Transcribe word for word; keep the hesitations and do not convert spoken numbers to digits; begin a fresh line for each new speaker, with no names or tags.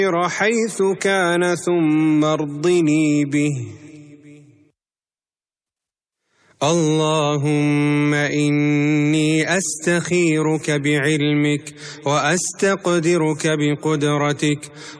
حيث كان ثم ارضني به. اللهم إني أستخيرك بعلمك وأستقدرك بقدرتك